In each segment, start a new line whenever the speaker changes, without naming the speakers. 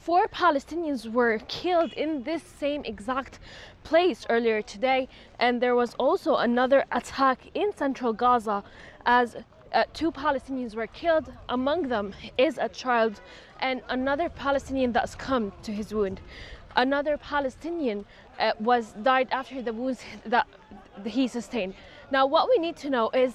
4 Palestinians were killed in this same exact place earlier today, and there was also another attack in central Gaza as 2 Palestinians were killed. Among them is a child and another Palestinian that's come to his wound. Another Palestinian died after the wounds that he sustained. Now, what we need to know is,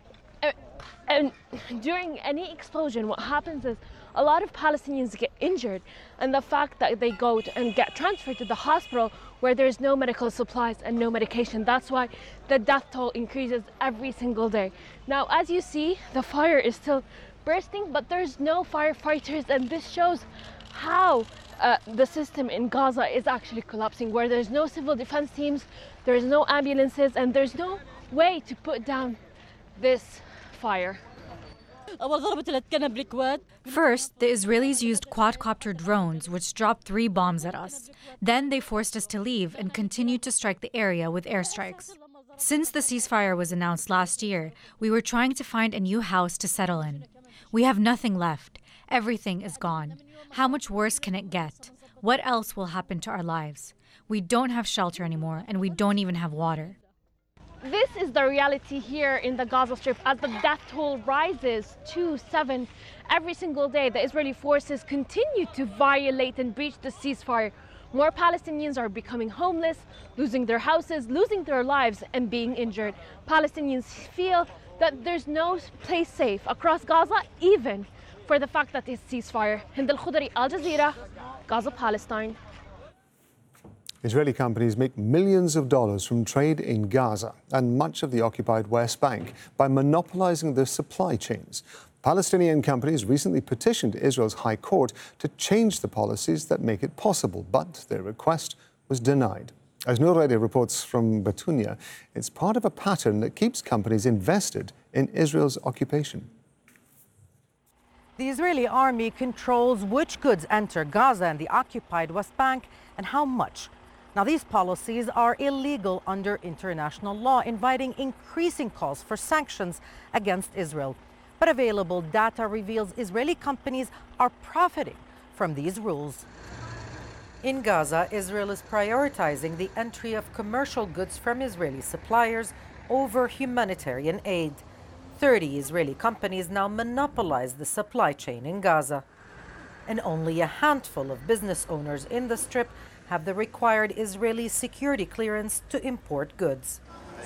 during any explosion, what happens is a lot of Palestinians get injured, and the fact that they go and get transferred to the hospital where there's no medical supplies and no medication, that's why the death toll increases every single day. Now, as you see, the fire is still bursting, but there's no firefighters, and this shows how the system in Gaza is actually collapsing, where there's no civil defense teams, there's no ambulances, and there's no way to put down this fire.
First, the Israelis used quadcopter drones, which dropped 3 bombs at us. Then they forced us to leave and continued to strike the area with airstrikes. Since the ceasefire was announced last year, we were trying to find a new house to settle in. We have nothing left. Everything is gone. How much worse can it get? What else will happen to our lives? We don't have shelter anymore, and we don't even have water.
This is the reality here in the Gaza Strip as the death toll rises to 7 every single day. The Israeli forces continue to violate and breach the ceasefire. More Palestinians are becoming homeless, losing their houses, losing their lives, and being injured. Palestinians feel that there's no place safe across Gaza, even for the fact that it's ceasefire. Hind Al-Khudari, Al Jazeera, Gaza, Palestine.
Israeli companies make millions of dollars from trade in Gaza and much of the occupied West Bank by monopolizing the supply chains. Palestinian companies recently petitioned Israel's High Court to change the policies that make it possible, but their request was denied. As Noor Reddy reports from Batunia, it's part of a pattern that keeps companies invested in Israel's occupation.
The Israeli army controls which goods enter Gaza and the occupied West Bank and how much. Now, these policies are illegal under international law, inviting increasing calls for sanctions against Israel. But available data reveals Israeli companies are profiting from these rules. In Gaza, Israel is prioritizing the entry of commercial goods from Israeli suppliers over humanitarian aid. 30 Israeli companies now monopolize the supply chain in Gaza. And only a handful of business owners in the Strip have the required Israeli security clearance to import goods.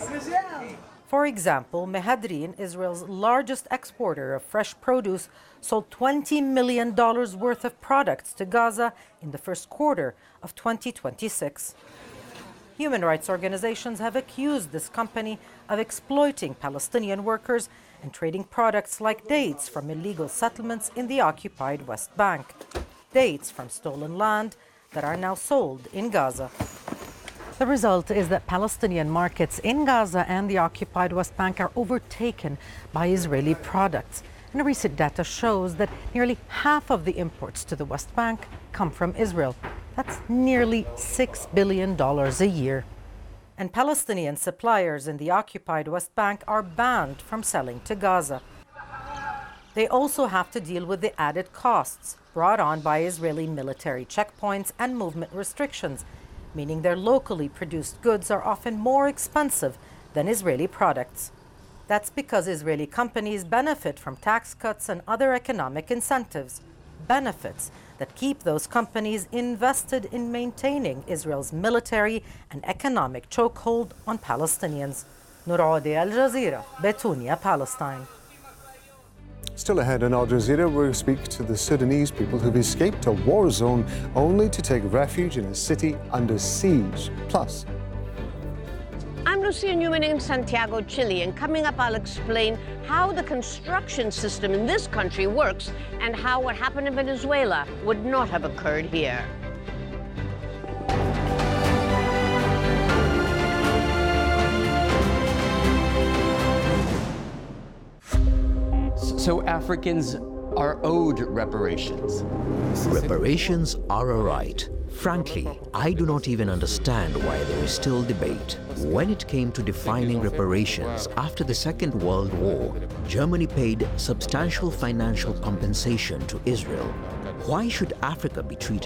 For example, Mehadrin, Israel's largest exporter of fresh produce, sold $20 million worth of products to Gaza in the first quarter of 2026. Human rights organizations have accused this company of exploiting Palestinian workers and trading products like dates from illegal settlements in the occupied West Bank. Dates from stolen land that are now sold in Gaza. The result is that Palestinian markets in Gaza and the occupied West Bank are overtaken by Israeli products. And recent data shows that nearly half of the imports to the West Bank come from Israel. That's nearly $6 billion a year. And Palestinian suppliers in the occupied West Bank are banned from selling to Gaza. They also have to deal with the added costs brought on by Israeli military checkpoints and movement restrictions, meaning their locally produced goods are often more expensive than Israeli products. That's because Israeli companies benefit from tax cuts and other economic incentives, benefits that keep those companies invested in maintaining Israel's military and economic chokehold on Palestinians. Noor Reddy, Al Jazeera, Batunia, Palestine.
Still ahead on Al Jazeera, we'll speak to the Sudanese people who've escaped a war zone only to take refuge in a city under siege. Plus,
I'm Lucia Newman in Santiago, Chile, and coming up I'll explain how the construction system in this country works and how what happened in Venezuela would not have occurred here.
So Africans are owed reparations.
Reparations are a right. Frankly, I do not even understand why there is still debate. When it came to defining reparations after the Second World War, Germany paid substantial financial compensation to Israel. Why should Africa be treated